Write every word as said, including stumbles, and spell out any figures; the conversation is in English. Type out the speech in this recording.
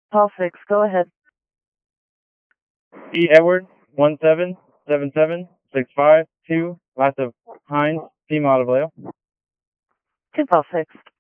Paul six, go ahead. E. Edward, one seven seven seven six five two, last of Hines, female of Vallejo. Two Paul six.